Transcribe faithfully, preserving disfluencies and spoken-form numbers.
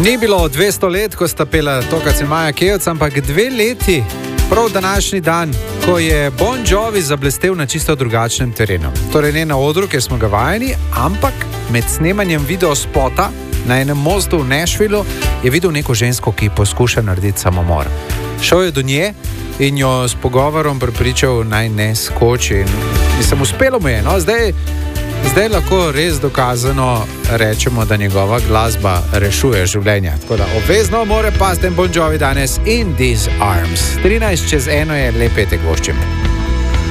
Ni bilo dvesto let, ko sta pela to, kar se Maja Kevc, ampak dve leti, prav današnji dan, ko je Bon Jovi zablestel na čisto drugačnem terenu. Torej ne na odru, kjer smo ga vajeni, ampak med snemanjem videospota na enem mostu v Nashvillu je videl neko žensko, ki poskuša narediti samomor. Šel je do nje in jo s pogovorom prepričal, naj ne skoči. In, in sem uspelo mu je, no, zdaj, zdaj lahko res dokazano rečemo, da njegova glasba rešuje življenja. Tako da obvezno more pasti Bon Jovi danes In These Arms. trinajst čez eno je, lep petek voščim.